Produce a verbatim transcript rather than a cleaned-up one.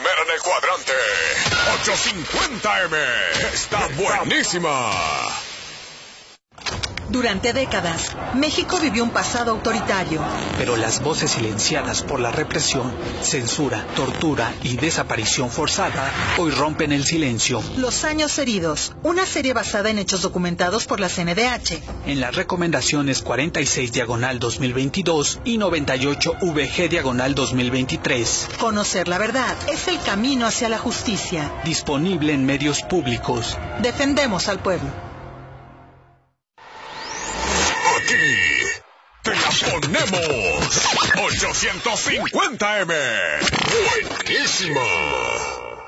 primera en el cuadrante. ochocientos cincuenta eme. Está buenísima. Durante décadas, México vivió un pasado autoritario. Pero las voces silenciadas por la represión, censura, tortura y desaparición forzada hoy rompen el silencio. Los años heridos, una serie basada en hechos documentados por la C N D H. En las recomendaciones cuarenta y seis diagonal dos mil veintidós y noventa y ocho V G diagonal dos mil veintitrés. Conocer la verdad es el camino hacia la justicia. Disponible en medios públicos. Defendemos al pueblo. Aquí te la ponemos. ochocientos cincuenta eme. Buenísima.